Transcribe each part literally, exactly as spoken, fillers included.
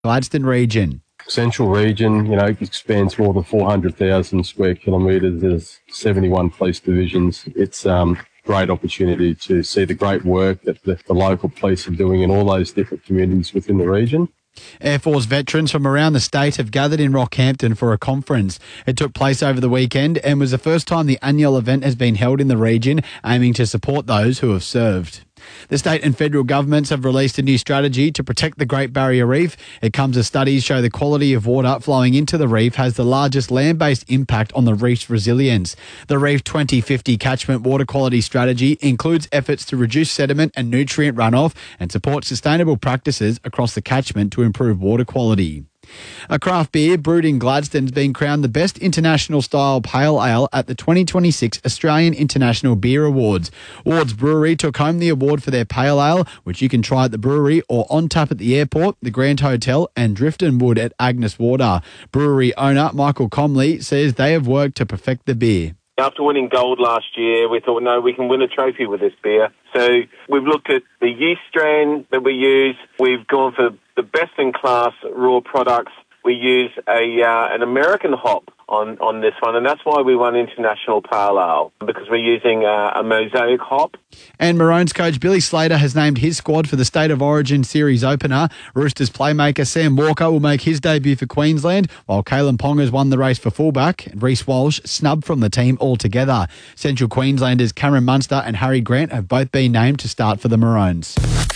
Gladstone region. Central region, you know, expands more than four hundred thousand square kilometres. There's seventy-one police divisions. It's um, a great opportunity to see the great work that the, the local police are doing in all those different communities within the region. Air Force veterans from around the state have gathered in Rockhampton for a conference. It took place over the weekend and was the first time the annual event has been held in the region, aiming to support those who have served. The state and federal governments have released a new strategy to protect the Great Barrier Reef. It comes as studies show the quality of water flowing into the reef has the largest land-based impact on the reef's resilience. The Reef twenty fifty catchment water quality strategy includes efforts to reduce sediment and nutrient runoff and support sustainable practices across the catchment to improve water quality. A craft beer brewed in Gladstone has been crowned the best international style pale ale at the twenty twenty-six Australian International Beer Awards. Ward's Brewery took home the award for their pale ale, which you can try at the brewery or on tap at the airport, the Grand Hotel and Drift and Wood at Agnes Water. Brewery owner Michael Comley says they have worked to perfect the beer. After winning gold last year, we thought, no, we can win a trophy with this beer. So we've looked at the yeast strain that we use. We've gone for the best-in-class raw products. We use a uh, an American hop on, on this one, and that's why we won International Pale Ale, because we're using uh, a mosaic hop. And Maroons coach Billy Slater has named his squad for the State of Origin Series opener. Roosters playmaker Sam Walker will make his debut for Queensland, while Kalen Ponga's won the race for fullback, and Reece Walsh snubbed from the team altogether. Central Queenslanders Cameron Munster and Harry Grant have both been named to start for the Maroons.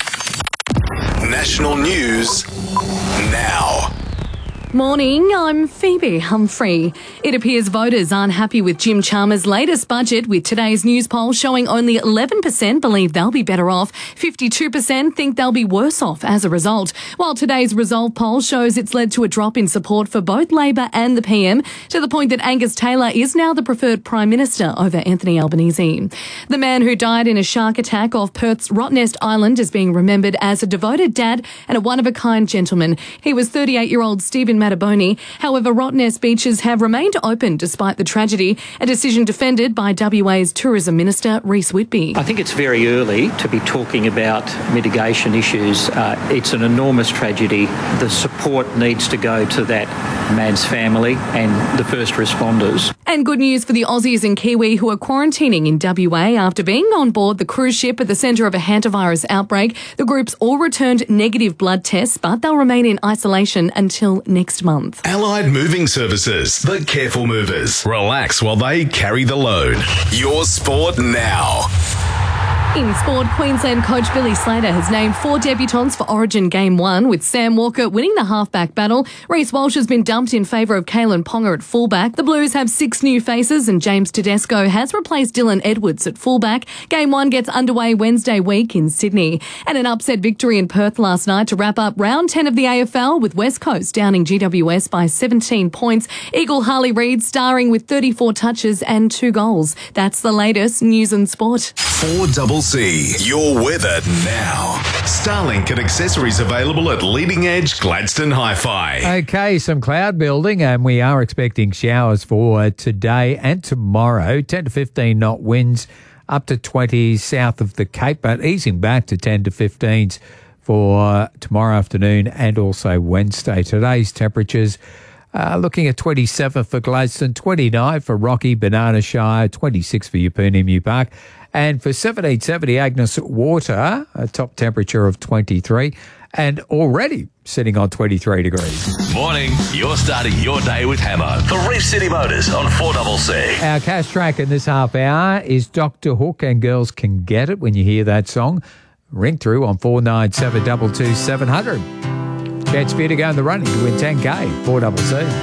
National news now. Morning, I'm Phoebe Humphrey. It appears voters aren't happy with Jim Chalmers' latest budget, with today's news poll showing only eleven percent believe they'll be better off, fifty-two percent think they'll be worse off as a result, while today's Resolve poll shows it's led to a drop in support for both Labor and the P M, to the point that Angus Taylor is now the preferred Prime Minister over Anthony Albanese. The man who died in a shark attack off Perth's Rottnest Island is being remembered as a devoted dad and a one-of-a-kind gentleman. He was thirty-eight-year-old Stephen Mataboni. However, Rottnest beaches have remained open despite the tragedy, a decision defended by W A's Tourism Minister Rhys Whitby. I think it's very early to be talking about mitigation issues. Uh, it's an enormous tragedy. The support needs to go to that man's family and the first responders. And good news for the Aussies and Kiwi who are quarantining in W A after being on board the cruise ship at the centre of a hantavirus outbreak. The groups all returned negative blood tests, but they'll remain in isolation until next month. Allied Moving Services, the careful movers. Relax while they carry the load. Your sport now. In sport, Queensland coach Billy Slater has named four debutants for Origin Game one, with Sam Walker winning the halfback battle. Reece Walsh has been dumped in favour of Kalen Ponga at fullback. The Blues have six new faces and James Tedesco has replaced Dylan Edwards at fullback. Game one gets underway Wednesday week in Sydney. And an upset victory in Perth last night to wrap up round ten of the A F L, with West Coast downing G W S by seventeen points. Eagle Harley Reid starring with thirty-four touches and two goals. That's the latest news and sport. four C C, your weather now. Starlink and accessories available at Leading Edge Gladstone Hi-Fi. Okay, some cloud building, and we are expecting showers for today and tomorrow. ten to fifteen knot winds, up to twenty south of the Cape, but easing back to ten to fifteens for tomorrow afternoon and also Wednesday. Today's temperatures Uh, looking at twenty-seven for Gladstone, twenty-nine for Rocky, Banana Shire, twenty-six for Yeppoon Emu Park. And for seventeen seventy Agnes Water, a top temperature of twenty-three and already sitting on twenty-three degrees. Morning, you're starting your day with Hammer for Reef City Motors on four C C. Our cash track in this half hour is Doctor Hook and Girls Can Get It. When you hear that song, ring through on four nine seven two two seven hundred. Chance for you to go in the running to win ten K, four C C.